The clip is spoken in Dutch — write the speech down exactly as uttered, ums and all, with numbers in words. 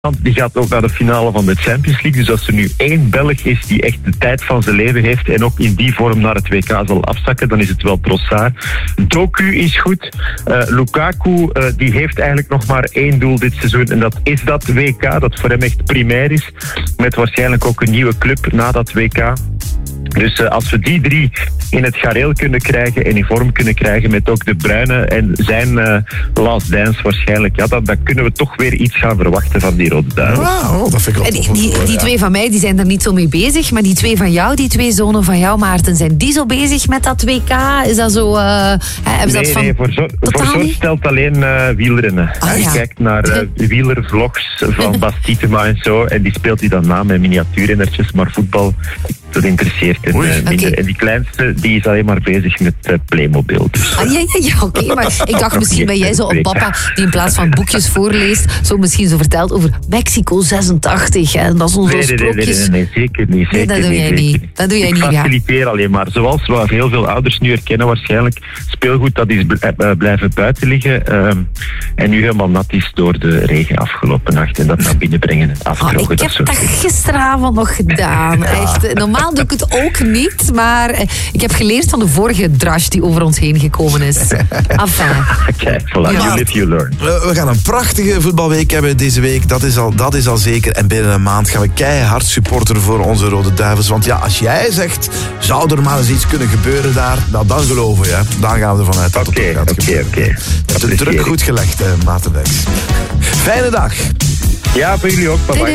Die gaat ook naar de finale van de Champions League. Dus als er nu één Belg is die echt de tijd van zijn leven heeft en ook in die vorm naar het W K zal afzakken, dan is het wel Trossard. Doku is goed. Uh, Lukaku uh, die heeft eigenlijk nog maar één doel dit seizoen en dat is dat W K, dat voor hem echt primair is. Met waarschijnlijk ook een nieuwe club na dat W K. Dus uh, als we die drie in het gareel kunnen krijgen en in vorm kunnen krijgen met ook De Bruyne en zijn uh, last dance waarschijnlijk, ja, dan, dan kunnen we toch weer iets gaan verwachten van die Rode Duivels. Wow, dat vind ik wel die, die, die, die twee van mij die zijn er niet zo mee bezig, maar die twee van jou, die twee zonen van jou, Maarten, zijn die zo bezig met dat W K? Is dat zo... Uh, hebben ze nee, dat van... nee, voor, zo, voor Zorg stelt alleen uh, wielrennen. Ah, Hij ja. kijkt naar uh, wielervlogs van Bas Tietema en zo, en die speelt hij dan na met miniatuurrennertjes, maar voetbal, dat interesseert hem uh, minder. Okay. En die kleinste, die is alleen maar bezig met uh, Playmobil. Dus. Ah, ja, ja, ja oké, okay, maar ik dacht misschien ben jij zo een papa die in plaats van boekjes voorleest, zo misschien zo vertelt over Mexico zesentachtig, en dat is onze nee, nee, sprookjes. Nee, nee, nee, nee, zeker niet. Zeker nee, dat doe jij niet. niet. Dat doe jij ik niet, ja. faciliteer alleen maar. Zoals we heel veel ouders nu herkennen waarschijnlijk. Speelgoed dat is blijven buiten liggen um, en nu helemaal nat is door de regen afgelopen nacht. En dat naar binnen brengen en afdrogen. Oh, ik dat heb dat gisteravond nog gedaan. Echt. Normaal doe ik het ook niet, maar ik heb geleerd van de vorige drash die over ons heen gekomen is. Enfin. Kijk, voilà, Ja. you live, you learn. We, we gaan een prachtige voetbalweek hebben deze week. Dat is, al, dat is al zeker. En binnen een maand gaan we keihard supporteren voor onze Rode Duivels. Want ja, als jij zegt, zou er maar eens iets kunnen gebeuren daar, nou, dan geloven we, hè. Dan gaan we ervan uit dat het Oké, ook gaat oké, gebeuren. oké. Dat is de druk goed gelegd, hè, Maarten Dijks. Fijne dag. Ja, voor jullie ook. Bye bye.